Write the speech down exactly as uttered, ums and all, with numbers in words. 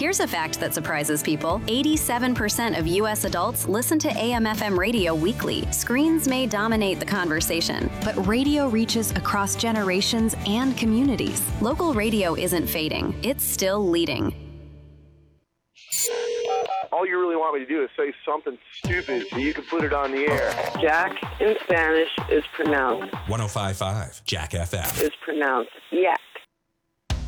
Here's a fact that surprises people. eighty-seven percent of U S adults listen to A M F M radio weekly. Screens may dominate the conversation, but radio reaches across generations and communities. Local radio isn't fading. It's still leading. All you really want me to do is say something stupid so you can put it on the air. Jack in Spanish is pronounced. one oh five point five Jack F M. Is pronounced, yeah.